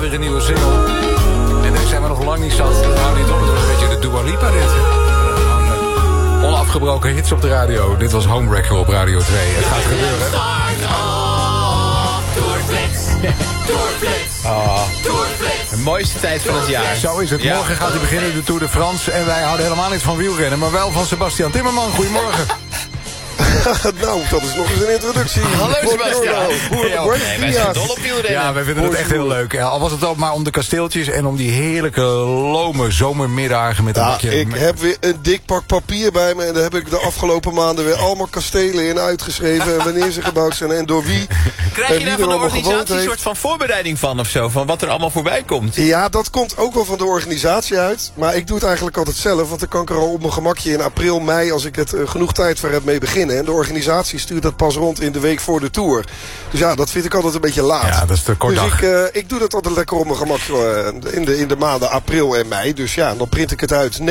weer een nieuwe single. En daar zijn we nog lang niet zat. Dat houdt niet op, het was een beetje de Dua Lipa dit. Onafgebroken hits op de radio. Dit was Homewrecker op Radio 2. Het gaat gebeuren. De mooiste tijd van het jaar. Zo is het. Morgen gaat hij beginnen, de Tour de France. En wij houden helemaal niet van wielrennen, maar wel van Sebastian Timmerman. Goedemorgen. Nou, dat is nog eens een introductie. Hallo Sebastian. Wij zijn dol op wielrennen. Ja, wij vinden het echt heel leuk. Ja, al was het ook maar om de kasteeltjes en om die heerlijke lome zomermiddagen met een bakje. Ik heb weer een dik pak papier bij me en daar heb ik de afgelopen maanden weer allemaal kastelen in uitgeschreven. En wanneer ze gebouwd zijn en door wie. Krijg je daar van de organisatie een soort van voorbereiding van of zo? Van wat er allemaal voorbij komt? Ja, dat komt ook wel van de organisatie uit. Maar ik doe het eigenlijk altijd zelf. Want dan kan ik er al op mijn gemakje in april, mei, als ik het genoeg tijd voor heb, mee beginnen. En de organisatie stuurt dat pas rond in de week voor de Tour. Dus ja, dat vind ik altijd een beetje laat. Ja, dat is te kort dag. Dus ik doe dat altijd lekker op mijn gemakje in de maanden april en mei. Dus ja, dan print ik het uit. 99,9%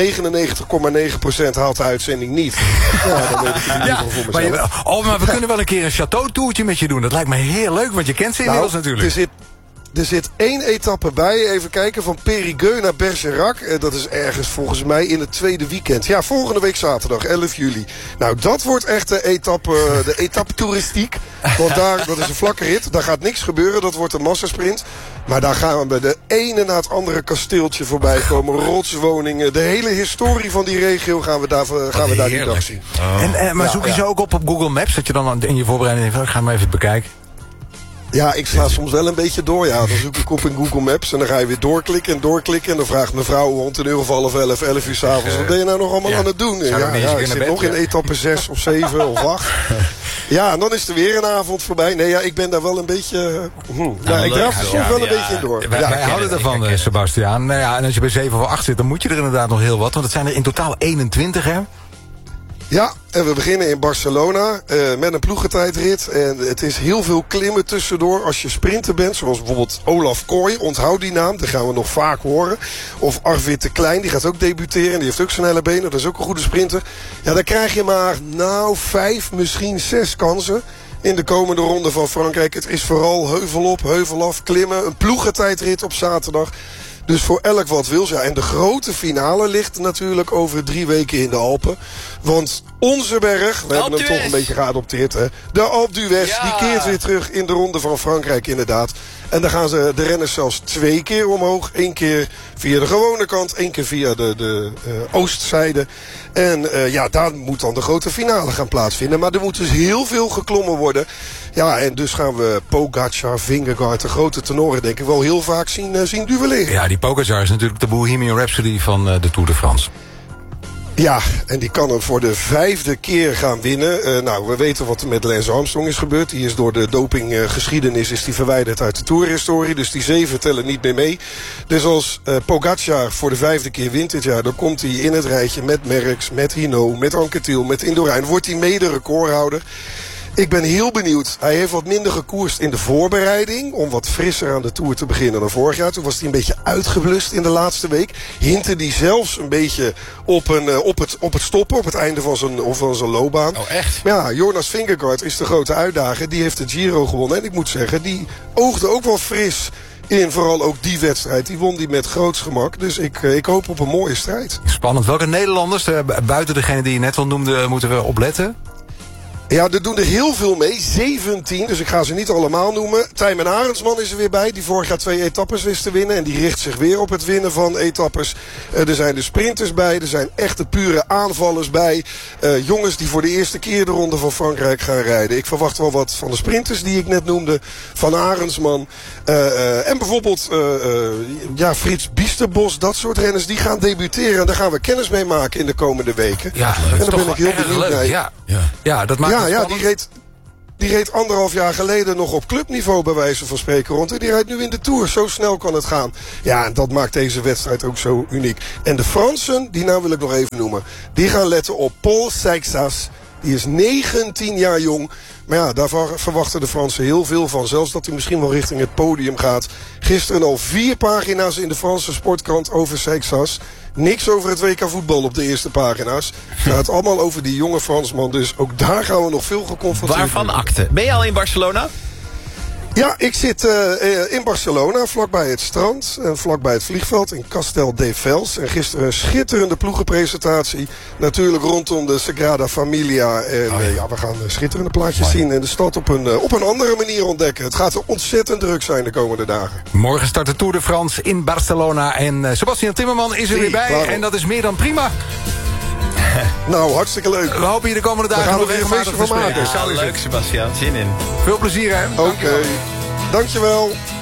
haalt de uitzending niet. Ja, dan weet ik het niet voor mezelf. Maar we kunnen wel een keer een chateau-toertje met je doen. Dat lijkt me heel leuk, want je kent ze inmiddels natuurlijk. Er zit 1 etappe bij, even kijken, van Périgueux naar Bergerac. Dat is ergens volgens mij in het tweede weekend. Ja, volgende week zaterdag, 11 juli. Nou, dat wordt echt de etappe toeristiek. Want dat is een vlakke rit, daar gaat niks gebeuren, dat wordt een massasprint. Maar daar gaan we bij de ene na het andere kasteeltje voorbij komen. Rotswoningen, de hele historie van die regio gaan we daar die dag zien. Oh. Maar zoek je ze ook op Google Maps, dat je dan in je voorbereiding denkt, ik ga maar even bekijken. Ja, ik sla soms wel een beetje door. Ja, dan zoek ik op in Google Maps en dan ga je weer doorklikken. En dan vraagt mevrouw rond €1 voor 11 uur s'avonds. Wat ben je nou nog allemaal aan het doen? Ik zit nog in etappe 6 of 7 of 8. Ja, en dan is er weer een avond voorbij. Nee, ja, ik ben daar wel een beetje... ik draaf er soms wel een beetje in door. Wij houden ervan, Sebastiaan. Nou ja, en als je bij 7 of 8 zit, dan moet je er inderdaad nog heel wat. Want het zijn er in totaal 21, hè? Ja, en we beginnen in Barcelona met een ploegentijdrit. En het is heel veel klimmen tussendoor als je sprinter bent. Zoals bijvoorbeeld Olaf Kooi, onthoud die naam. Dat gaan we nog vaak horen. Of Arvid de Klein, die gaat ook debuteren. Die heeft ook snelle benen, dat is ook een goede sprinter. Ja, dan krijg je maar 5, misschien 6 kansen in de komende ronde van Frankrijk. Het is vooral heuvel op, heuvel af, klimmen. Een ploegentijdrit op zaterdag. Dus voor elk wat wil. Ja, en de grote finale ligt natuurlijk over 3 weken in de Alpen. Want onze berg, we hebben hem toch een beetje geadopteerd, hè? De Alpe d'Huez, die keert weer terug in de ronde van Frankrijk inderdaad. En dan gaan ze de renners zelfs 2 keer omhoog. 1 keer via de gewone kant, 1 keer via de oostzijde. En daar moet dan de grote finale gaan plaatsvinden. Maar er moet dus heel veel geklommen worden. Ja, en dus gaan we Pogacar, Vingegaard, de grote tenoren denk ik wel heel vaak zien duelleren. Ja, die Pogacar is natuurlijk de Bohemian Rhapsody van de Tour de France. Ja, en die kan hem voor de 5e keer gaan winnen. We weten wat er met Lance Armstrong is gebeurd. Die is door de dopinggeschiedenis is die verwijderd uit de tourhistorie. Dus die 7 tellen niet meer mee. Dus als Pogacar voor de 5e keer wint dit jaar, dan komt hij in het rijtje met Merckx, met Hinault, met Anquetil, met Indurain. Wordt hij mede recordhouder. Ik ben heel benieuwd. Hij heeft wat minder gekoerst in de voorbereiding om wat frisser aan de Tour te beginnen dan vorig jaar. Toen was hij een beetje uitgeblust in de laatste week. Hintte hij zelfs een beetje op het stoppen, op het einde van zijn loopbaan. Oh, echt? Ja, Jonas Vingegaard is de grote uitdager. Die heeft de Giro gewonnen. En ik moet zeggen, die oogde ook wel fris in vooral ook die wedstrijd. Die won die met groots gemak. Dus ik hoop op een mooie strijd. Spannend. Welke Nederlanders, buiten degene die je net al noemde, moeten we opletten? Ja, er doen er heel veel mee. 17, dus ik ga ze niet allemaal noemen. Tijmen Arendsman is er weer bij, die vorig jaar 2 etappes wist te winnen. En die richt zich weer op het winnen van etappes. Er zijn de sprinters bij, er zijn echte pure aanvallers bij. Jongens die voor de eerste keer de Ronde van Frankrijk gaan rijden. Ik verwacht wel wat van de sprinters die ik net noemde. Van Arendsman. En bijvoorbeeld Frits Biesterbos, dat soort renners, die gaan debuteren. En daar gaan we kennis mee maken in de komende weken. Ja, en daar ben ik heel benieuwd naar. Ja, dat maakt die reed 1,5 jaar geleden nog op clubniveau bij wijze van spreken rond. En die rijdt nu in de Tour. Zo snel kan het gaan. Ja, en dat maakt deze wedstrijd ook zo uniek. En de Fransen, die naam wil ik nog even noemen. Die gaan letten op Paul Seixas. Die is 19 jaar jong. Maar ja, daar verwachten de Fransen heel veel van. Zelfs dat hij misschien wel richting het podium gaat. Gisteren al 4 pagina's in de Franse sportkrant over Seixas. Niks over het WK voetbal op de eerste pagina's. Het gaat allemaal over die jonge Fransman. Dus ook daar gaan we nog veel geconfronteerd worden. Waarvan akte? Ben je al in Barcelona? Ja, ik zit in Barcelona, vlakbij het strand en vlakbij het vliegveld in Castelldefels. En gisteren een schitterende ploegenpresentatie. Natuurlijk rondom de Sagrada Familia. En we gaan schitterende plaatjes zien en de stad op een andere manier ontdekken. Het gaat ontzettend druk zijn de komende dagen. Morgen start de Tour de France in Barcelona. En Sebastian Timmerman is er weer bij. Waarom? En dat is meer dan prima. Nou, hartstikke leuk. We hopen je de komende dagen nog regelmatig te spreken. Ja, leuk, Sebastian. Zin in. Veel plezier, hè? Oké. Dankjewel.